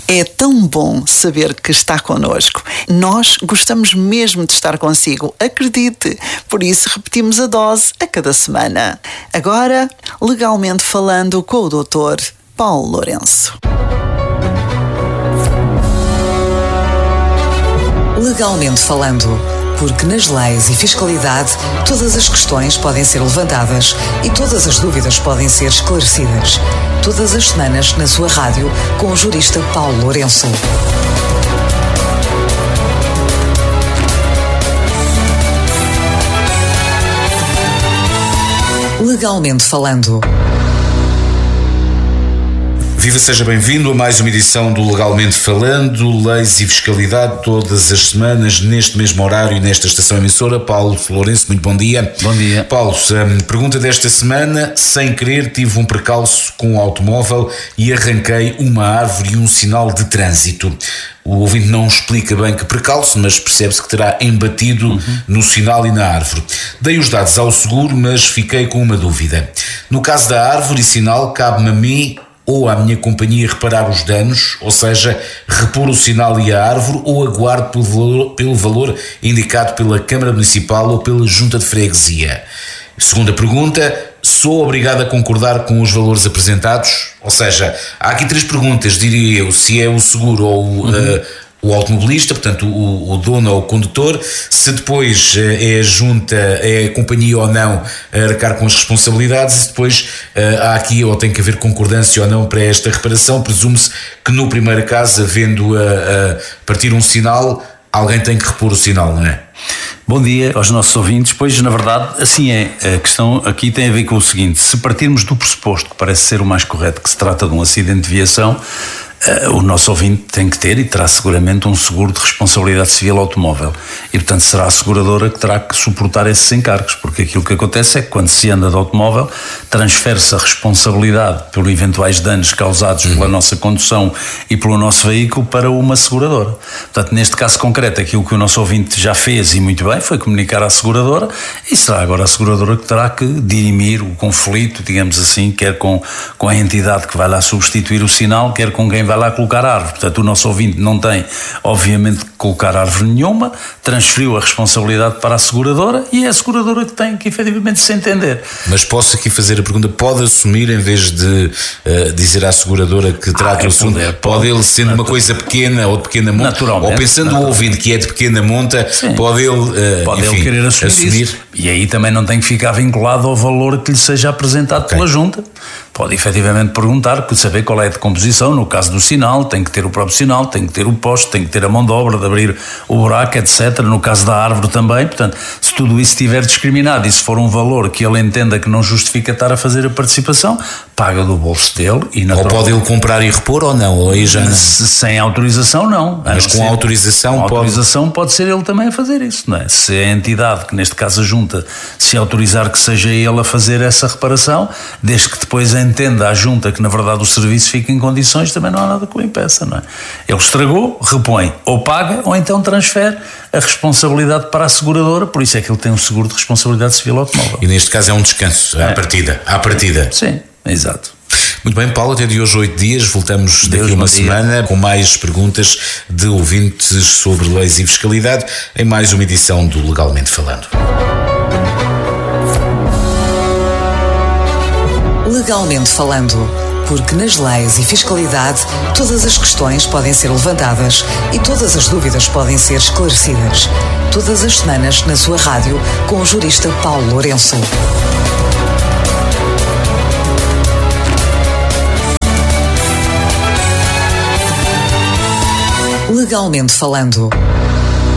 É tão bom saber que está connosco. Nós gostamos mesmo de estar consigo, acredite. Por isso repetimos a dose a cada semana. Agora, legalmente falando com o Dr. Paulo Lourenço. Legalmente falando, porque nas leis e fiscalidade todas as questões podem ser levantadas e todas as dúvidas podem ser esclarecidas. Todas as semanas na sua rádio com o jurista Paulo Lourenço. Legalmente falando. Viva, seja bem-vindo a mais uma edição do Legalmente Falando, Leis e Fiscalidade, todas as semanas, neste mesmo horário e nesta estação emissora. Paulo Lourenço, muito bom dia. Bom dia. Paulo, pergunta desta semana: sem querer tive um percalço com o automóvel e arranquei uma árvore e um sinal de trânsito. O ouvinte não explica bem que percalço, mas percebe-se que terá embatido no sinal e na árvore. Dei os dados ao seguro, mas fiquei com uma dúvida. No caso da árvore e sinal, cabe-me a mim ou à minha companhia reparar os danos, ou seja, repor o sinal e a árvore, ou aguardo pelo valor indicado pela Câmara Municipal ou pela Junta de Freguesia? Segunda pergunta: sou obrigado a concordar com os valores apresentados? Ou seja, há aqui três perguntas, diria eu: se é o seguro ou o automobilista, portanto o dono ou o condutor, se depois é a junta, é a companhia ou não a arcar com as responsabilidades, e se depois há aqui ou tem que haver concordância ou não para esta reparação. Presume-se que no primeiro caso, havendo a partir um sinal, alguém tem que repor o sinal, não é? Bom dia aos nossos ouvintes. Pois, na verdade, assim é. A questão aqui tem a ver com o seguinte: se partirmos do pressuposto, que parece ser o mais correto, que se trata de um acidente de viação, o nosso ouvinte tem que ter e terá seguramente um seguro de responsabilidade civil automóvel. E, portanto, será a seguradora que terá que suportar esses encargos, porque aquilo que acontece é que quando se anda de automóvel, transfere-se a responsabilidade pelos eventuais danos causados pela nossa condução e pelo nosso veículo para uma seguradora. Portanto, neste caso concreto, aquilo que o nosso ouvinte já fez, e muito bem, foi comunicar à seguradora, e será agora a seguradora que terá que dirimir o conflito, digamos assim, quer com a entidade que vai lá substituir o sinal, quer com quem vai lá colocar a árvore. Portanto, o nosso ouvinte não tem, obviamente, que colocar árvore nenhuma, transferiu a responsabilidade para a seguradora e é a seguradora que tem que efetivamente se entender. Mas posso aqui fazer a pergunta: pode assumir, em vez de dizer à seguradora que trata o assunto, pode ele, sendo uma coisa pequena ou de pequena monta, ou pensando o ouvinte que é de pequena monta, pode ele querer assumir isso. E aí também não tem que ficar vinculado ao valor que lhe seja apresentado pela junta. Pode efetivamente perguntar, saber qual é a decomposição. No caso do sinal, tem que ter o próprio sinal, tem que ter o poste, tem que ter a mão de obra de abrir o buraco, etc. No caso da árvore também. Portanto, se tudo isso estiver discriminado e se for um valor que ele entenda que não justifica estar a fazer a participação, paga do bolso dele. E ou pode ele comprar e repor ou não? Ou aí já não? Sem autorização, não. Mas com autorização, pode ser ele também a fazer isso, não é? Se a entidade, que neste caso a junta, se autorizar que seja ele a fazer essa reparação, desde que depois entenda a junta que na verdade o serviço fica em condições, também não há nada que o impeça, não é? Ele estragou, repõe, ou paga, ou então transfere a responsabilidade para a seguradora. Por isso é que ele tem um seguro de responsabilidade civil automóvel. E neste caso é um descanso, à partida. Sim, exato. Muito bem, Paulo, até de hoje 8 dias, voltamos daqui a uma semana com mais perguntas de ouvintes sobre leis e fiscalidade, em mais uma edição do Legalmente Falando. Legalmente falando, porque nas leis e fiscalidade todas as questões podem ser levantadas e todas as dúvidas podem ser esclarecidas. Todas as semanas na sua rádio com o jurista Paulo Lourenço. Legalmente falando.